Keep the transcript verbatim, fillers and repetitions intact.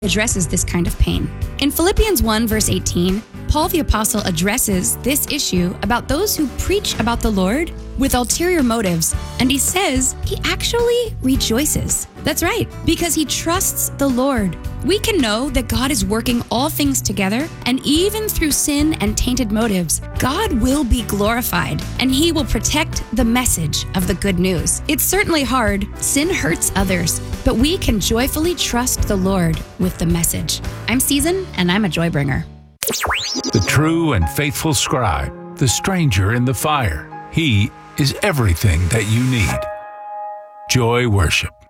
addresses this kind of pain. In Philippians one, verse eighteen, Paul the Apostle addresses this issue about those who preach about the Lord with ulterior motives, and he says he actually rejoices. That's right, because he trusts the Lord. We can know that God is working all things together, and even through sin and tainted motives, God will be glorified, and he will protect the message of the good news. It's certainly hard. Sin hurts others, but we can joyfully trust the Lord with the message. I'm Season, and I'm a joy bringer. The true and faithful scribe, the stranger in the fire. He is everything that you need. Joy Worship.